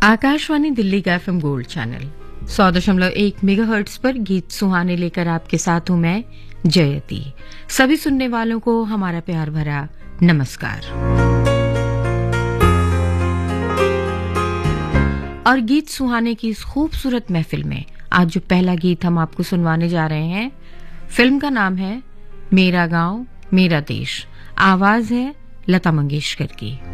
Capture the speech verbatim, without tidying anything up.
आकाशवाणी दिल्ली का FM gold channel सौ दशमलव एक मेगाहर्ट्ज पर गीत सुहाने लेकर आपके साथ हूं मैं जयती। सभी सुनने वालों को हमारा प्यार भरा नमस्कार। और गीत सुहाने की इस खूबसूरत महफिल में आज जो पहला गीत हम आपको सुनवाने जा रहे हैं, फिल्म का नाम है मेरा गांव मेरा देश। आवाज है लता मंगेशकर की।